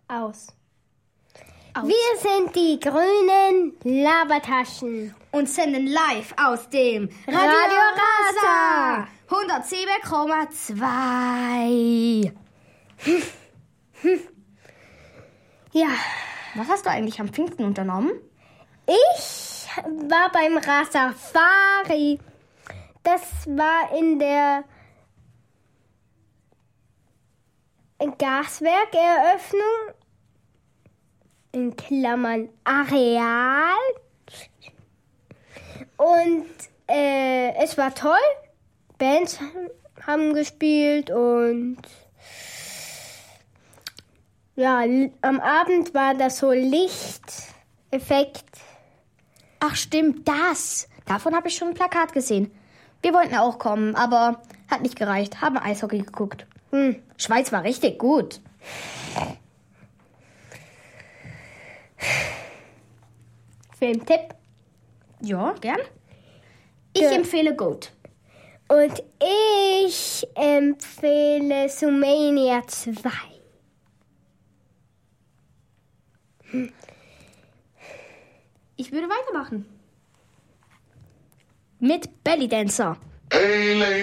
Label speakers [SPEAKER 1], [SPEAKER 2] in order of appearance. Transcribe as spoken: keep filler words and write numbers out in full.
[SPEAKER 1] Aus.
[SPEAKER 2] Aus.
[SPEAKER 1] Wir sind die grünen Labertaschen.
[SPEAKER 2] Und senden live aus dem Radio,
[SPEAKER 1] Radio
[SPEAKER 2] Rasa
[SPEAKER 1] Rasa.
[SPEAKER 2] hundertsieben Komma zwei.
[SPEAKER 1] Ja,
[SPEAKER 2] Was hast du eigentlich am Pfingsten unternommen?
[SPEAKER 1] ich war beim Rasafari. Das war in der Gaswerkeröffnung, in Klammern Areal. Und äh, es war toll. Bands haben gespielt und ja, l- am Abend war das so Lichteffekt.
[SPEAKER 2] Ach stimmt, das. Davon habe ich schon ein Plakat gesehen. Wir wollten auch kommen, aber hat nicht gereicht. Haben Eishockey geguckt.
[SPEAKER 1] Hm.
[SPEAKER 2] Schweiz war richtig gut.
[SPEAKER 1] Filmtipp.
[SPEAKER 2] Ja, gern. Ich
[SPEAKER 1] Ja.
[SPEAKER 2] empfehle Goat.
[SPEAKER 1] Und ich empfehle Sumania zwei.
[SPEAKER 2] Ich würde weitermachen. Mit Belly Dancer.
[SPEAKER 3] Hey,